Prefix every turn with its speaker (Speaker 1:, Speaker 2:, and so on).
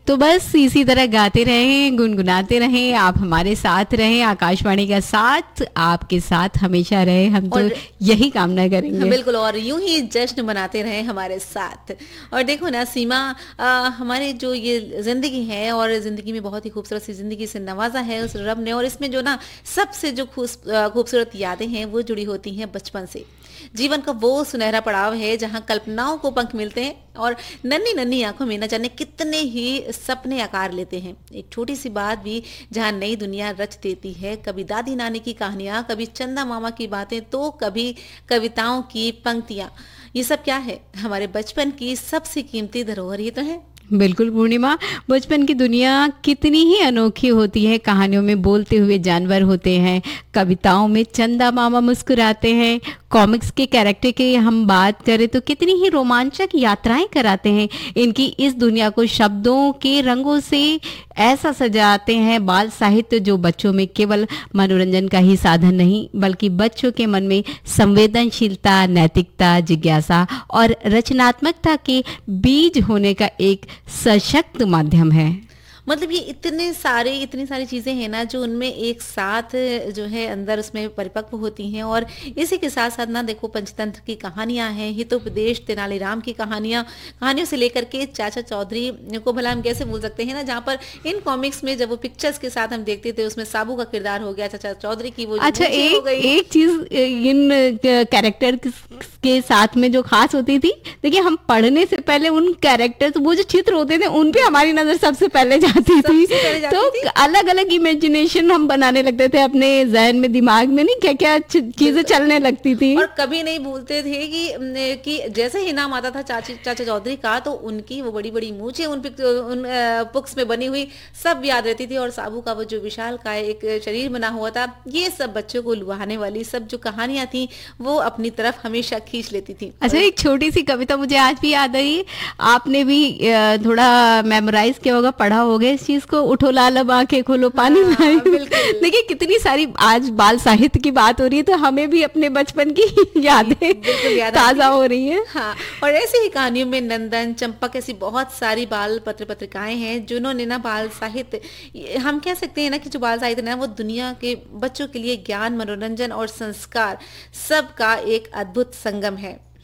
Speaker 1: तो बस इसी तरह गाते रहें, गुनगुनाते रहें, आप हमारे साथ रहें, आकाशवाणी का साथ आपके साथ हमेशा रहे, हम तो यही कामना करेंगे।
Speaker 2: बिल्कुल, और यूं ही जश्न मनाते रहें हमारे साथ। और देखो ना सीमा, हमारी जो ये जिंदगी है और जिंदगी में बहुत ही खूबसूरत सी जिंदगी से नवाजा है उस रब ने, और इसमें जो ना सबसे जो खूबसूरत यादें हैं वो जुड़ी होती हैं बचपन से। जीवन का वो सुनहरा पड़ाव है जहां कल्पनाओं को पंख मिलते हैं और नन्ही नन्ही आंखों में न जाने कितने ही सपने आकार लेते हैं। एक छोटी सी बात भी जहां नई दुनिया रच देती है, कभी दादी नानी की कहानियां, कभी चंदा मामा की बातें, तो कभी कविताओं की पंक्तियां। ये सब क्या है? हमारे बचपन की सबसे कीमती धरोहर ही तो है।
Speaker 1: बिल्कुल पूर्णिमा, बचपन की दुनिया कितनी ही अनोखी होती है। कहानियों में बोलते हुए जानवर होते हैं, कविताओं में चंदा मामा मुस्कुराते हैं, कॉमिक्स के कैरेक्टर की हम बात करें तो कितनी ही रोमांचक यात्राएं कराते हैं। इनकी इस दुनिया को शब्दों के रंगों से ऐसा सजाते हैं बाल साहित्य, जो बच्चों में केवल मनोरंजन का ही साधन नहीं बल्कि बच्चों के मन में संवेदनशीलता, नैतिकता, जिज्ञासा और रचनात्मकता के बीज होने का एक सशक्त माध्यम है।
Speaker 2: मतलब ये इतनी सारी चीजें हैं ना जो उनमें एक साथ जो है अंदर उसमें परिपक्व होती हैं। और इसी के साथ साथ ना देखो, पंचतंत्र की कहानियां हैं, हितोपदेश, तेनालीराम की कहानियों से लेकर के चाचा चौधरी को भला हम कैसे भूल सकते हैं ना, जहाँ पर इन कॉमिक्स में जब वो पिक्चर्स के साथ हम देखते थे उसमें साबू का किरदार हो गया, चाचा चौधरी की वो
Speaker 1: अच्छा,
Speaker 2: हो गई।
Speaker 1: एक चीज इन कैरेक्टर के साथ में जो खास होती थी, देखिए हम पढ़ने से पहले उन कैरेक्टर, वो जो चित्र होते थे उन पे हमारी नजर सबसे पहले जाती थी। तो अलग अलग इमेजिनेशन हम बनाने लगते थे अपने जहन में, दिमाग में, नहीं क्या क्या चीजें चलने लगती थी।
Speaker 2: और कभी नहीं भूलते थे कि जैसे ही नाम आता था चाचा चौधरी का तो उनकी वो बड़ी बड़ी मूछें उन बुक्स में बनी हुई सब याद रहती थी, और साबू का वो जो विशाल का एक शरीर बना हुआ था, ये सब बच्चों को लुभाने वाली सब जो कहानियां थी वो अपनी तरफ हमेशा खींच लेती थी।
Speaker 1: अच्छा, एक छोटी सी कविता मुझे आज भी याद आई, आपने भी थोड़ा मेमोराइज किया होगा, पढ़ा होगा इस चीज को, उठो लाल अब आंखें खोलो पानी लाए। देखिए कितनी सारी आज बाल साहित्य की बात हो रही है तो हमें भी अपने बचपन की यादें ताजा हो रही है।
Speaker 2: हाँ, और ऐसी ही कहानियों में नंदन, चंपक, ऐसी बहुत सारी बाल पत्रिकाएं हैं जिन्होंने ना बाल साहित्य, हम कह सकते हैं ना कि जो बाल साहित्य ना वो दुनिया के बच्चों के लिए ज्ञान, मनोरंजन और संस्कार सब का एक अद्भुत संगम है।